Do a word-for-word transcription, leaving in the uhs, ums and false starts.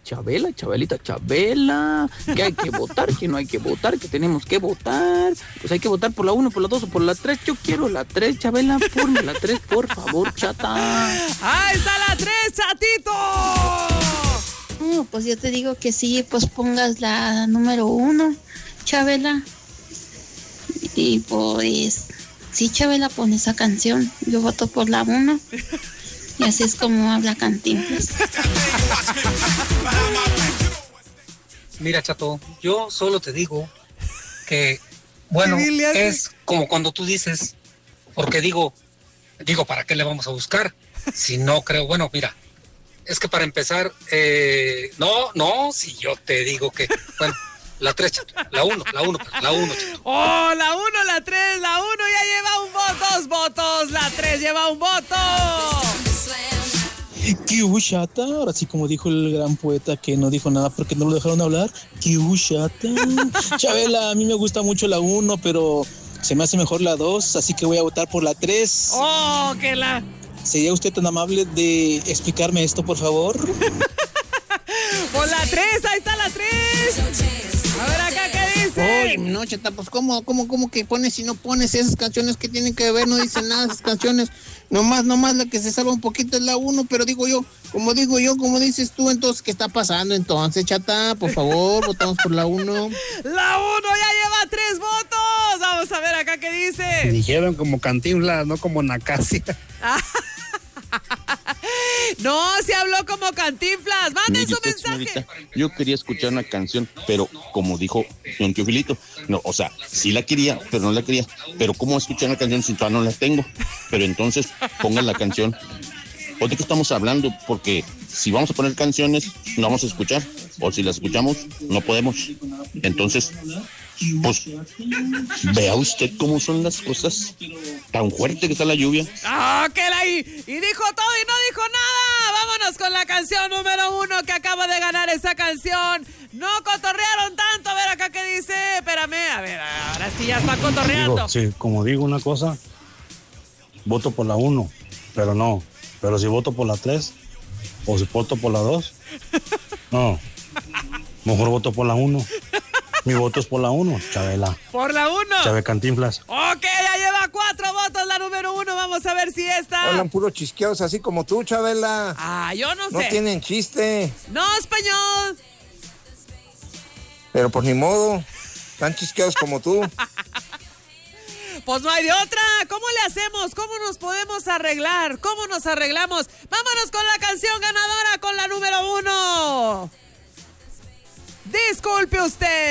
Chabela, Chabelita, Chabela, que hay que votar, que no hay que votar, que tenemos que votar. Pues hay que votar por la uno, por la dos o por la tres. Yo quiero la tres, Chabela, ponme la tres, por favor, chata. ¡Ahí está la tres, chatito! No, pues yo te digo que sí, pues pongas la número uno, Chabela. Y pues, sí, Chabela, pon esa canción. Yo voto por la uno. Y así es como habla Cantinflas. Mira, chato, yo solo te digo que, bueno, es como cuando tú dices, porque digo, digo, ¿para qué le vamos a buscar? Si no creo, bueno, mira, es que para empezar, eh, no, no, si yo te digo que, bueno, la tres, chato, la uno, la uno, la uno, chato. Oh, la uno, la tres, la uno ya lleva un voto, dos votos, la tres lleva un voto. ¿Qué hubo, chata? Ahora sí, como dijo el gran poeta que no dijo nada porque no lo dejaron hablar. ¿Qué hubo, chata? Chabela, a mí me gusta mucho la uno, pero se me hace mejor la dos, así que voy a votar por la tres. Oh, que la... ¿Sería usted tan amable de explicarme esto, por favor? Por la tres, ahí está la tres. A ver acá, ¿qué dice? Oye, no, chata, pues ¿cómo, cómo, cómo que pones y no pones esas canciones que tienen que ver? No dicen nada esas canciones. Nomás, nomás la que se salva un poquito es la uno, pero digo yo, como digo yo, como dices tú, entonces, ¿qué está pasando entonces, chata? Por favor, votamos por la uno. La uno ya lleva tres votos. Vamos a ver acá qué dice. Dijeron como Cantinflas, no como Nacasia. No, se habló como Cantinflas. Manden Mire su usted, mensaje. señorita, yo quería escuchar una canción, pero como dijo don Teofilito, no, o sea, sí la quería, pero no la quería. Pero ¿cómo escuchar una canción si todavía no la tengo? Pero entonces pongan la canción. ¿O de qué estamos hablando? Porque si vamos a poner canciones, no vamos a escuchar. O si las escuchamos, no podemos. Entonces, pues, vea usted cómo son las cosas. Tan fuerte que está la lluvia. Ah, que la y, y dijo todo y no dijo nada. Vámonos con la canción número uno que acaba de ganar esa canción. No cotorrearon tanto. A ver acá qué dice. Espérame, a ver, ahora sí ya está cotorreando. Digo, sí, como digo una cosa, voto por la uno, pero no. Pero si voto por la tres, o si voto por la dos, no. Mejor voto por la uno. Mi voto es por la uno, Chabela. Por la uno. Chave Cantinflas. Ok, ya lleva cuatro votos la número uno. Vamos a ver si esta. Hablan puros chisqueados así como tú, Chabela. Ah, yo no sé. No tienen chiste. No, español. Pero pues ni modo. Tan chisqueados como tú. Pues no hay de otra. ¿Cómo le hacemos? ¿Cómo nos podemos arreglar? ¿Cómo nos arreglamos? Vámonos con la canción ganadora, con la número uno. Disculpe usted.